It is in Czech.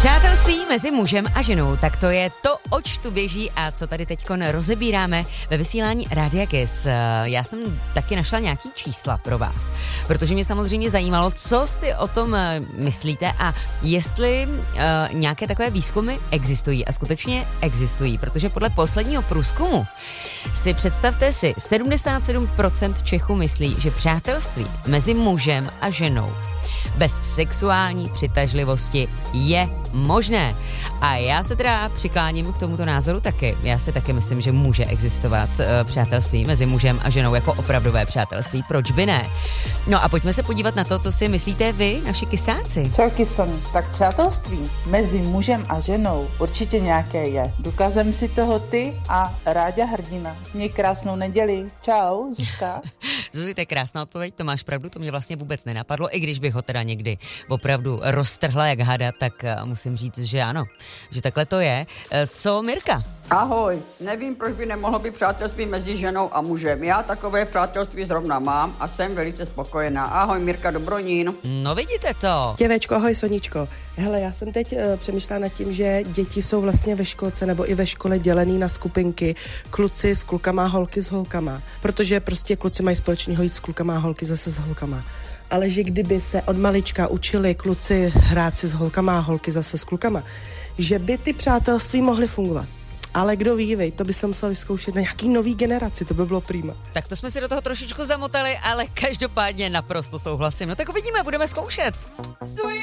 Přátelství mezi mužem a ženou, tak to je to, oč tu běží a co tady teďkon rozebíráme ve vysílání Rádia Kiss. Já jsem taky našla nějaký čísla pro vás, protože mě samozřejmě zajímalo, co si o tom myslíte a jestli nějaké takové výzkumy existují a skutečně existují, protože podle posledního průzkumu si představte si, 77% Čechů myslí, že přátelství mezi mužem a ženou bez sexuální přitažlivosti je možné. A já se teda přikláním k tomuto názoru taky. Já si taky myslím, že může existovat přátelství mezi mužem a ženou jako opravdové přátelství. Proč by ne? No a pojďme se podívat na to, co si myslíte vy, naši kysáci. Čau Kisony, tak přátelství mezi mužem a ženou určitě nějaké je. Důkazem si toho ty a Ráďa Hrdina. Měj krásnou neděli. Čau, Zuzka. Zuzi, to je krásná odpověď, to máš pravdu, to mě vlastně vůbec nenapadlo, i když bych ho teda někdy opravdu roztrhla jak hada, tak musím říct, že ano, že takhle to je. Co Mirka? Ahoj, nevím, proč by nemohlo být přátelství mezi ženou a mužem. Já takové přátelství zrovna mám a jsem velice spokojená. Ahoj, Mirka Dobronín. No vidíte to. Děvečko, ahoj Soničko. Hele, já jsem teď přemýšlela nad tím, že děti jsou vlastně ve školce nebo i ve škole dělený na skupinky, kluci s klukama, holky s holkama, protože prostě kluci mají společného jít s klukama a holky zase s holkama. Ale že kdyby se od malička učili kluci hrát si s holkama a holky zase s klukama, že by ty přátelství mohly fungovat. Ale kdo ví, to by se musel vyzkoušet na nějaký nový generaci, to by bylo prima. Tak to jsme si do toho trošičku zamotali, ale každopádně naprosto souhlasím. No tak uvidíme, budeme zkoušet.